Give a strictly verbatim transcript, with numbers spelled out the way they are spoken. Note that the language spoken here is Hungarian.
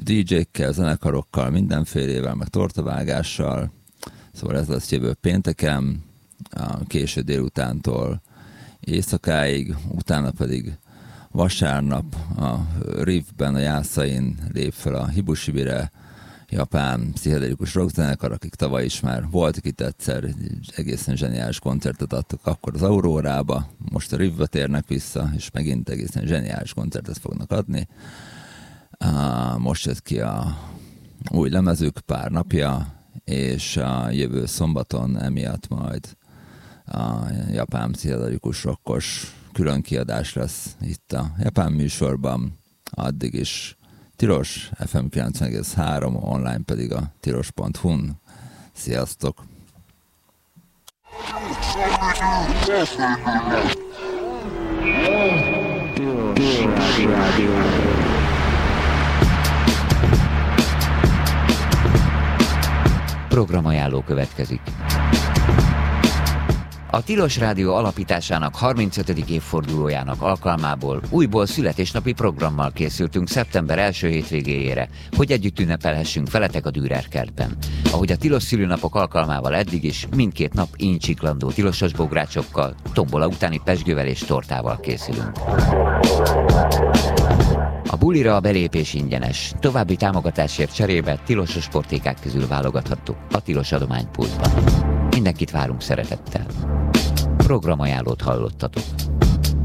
dé dzsékkel, zenekarokkal, mindenfélével, meg tortavágással. Szóval ez lesz jövő pénteken, a késő délutántól éjszakáig, utána pedig vasárnap a Riffben, a Jászain lép fel a Hibusibire, japán pszichedelikus rockzenekar, akik tavaly is már voltak itt egyszer, egy egészen zseniális koncertet adtak akkor az Aurórába, most a Riffbe térnek vissza, és megint egészen zseniális koncertet fognak adni. Most jött ki a új lemezük pár napja, és a jövő szombaton emiatt majd a japán pszichedelikus rockos külön kiadás lesz itt a japán műsorban, addig is Tilos, ef em kilencven egész három, online pedig a tilos pont hu-n. Sziasztok! Programajánló következik. A Tilos Rádió alapításának harmincötödik évfordulójának alkalmából újból születésnapi programmal készültünk szeptember első hétvégéjére, hogy együtt ünnepelhessünk veletek a Dürer kertben. Ahogy a Tilos szülőnapok alkalmával eddig is, mindkét nap incsiklandó tilosos bográcsokkal, tombola utáni pezsgővel és tortával készülünk. A bulira a belépés ingyenes, további támogatásért cserébe tilosos sportékák közül válogathattuk a Tilos adománypultban. Mindenkit várunk szeretettel. Programajánlót hallottatok.